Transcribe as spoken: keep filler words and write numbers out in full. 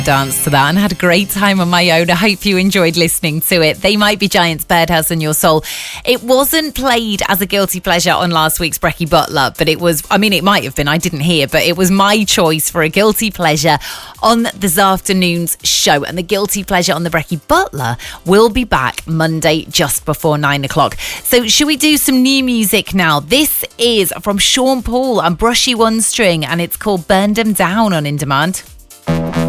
Danced to that and had a great time on my own. I hope you enjoyed listening to it. They Might Be Giants, Birdhouse on Your Soul. It wasn't played as a guilty pleasure on last week's Brecky Butler, but it was, I mean, it might have been, I didn't hear, but it was my choice for a guilty pleasure on this afternoon's show. And the guilty pleasure on the Brecky Butler will be back Monday just before nine o'clock. So should we do some new music now? This is from Sean Paul and Brushy One String, and it's called Burned 'Em Down on In Demand.